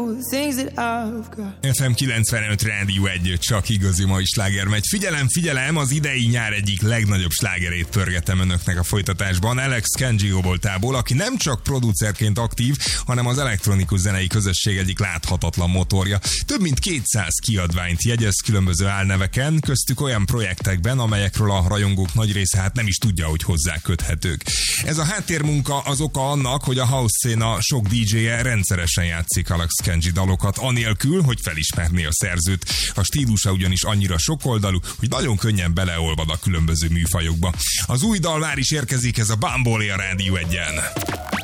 know the things that I've got. FM 95 Rádió 1, csak igazi mai sláger megy. Figyelem, figyelem, az idei nyár egyik legnagyobb slágerét pörgetem önöknek a folytatásban. Alex Kenji-Oboltából, aki nem csak producerként aktív, hanem az elektronikus zenei közösség egyik láthatatlan motorja. Több mint 200 kiadványt jegyez különböző álneveken, köztük olyan projektekben, amelyekről a rajongók nagy része hát nem is tudja, hogy hozzá köthetők. Ez a háttérmunka az oka annak, hogy a house széna sok DJ-je rendszeresen játszik Alex Kenji dalokat, anélkül, hogy felismerné a szerzőt. A stílusa ugyanis annyira sokoldalú, hogy nagyon könnyen beleolvad a különböző műfajokba. Az új dal már is érkezik, ez a Bambolé a Rádió 1-en.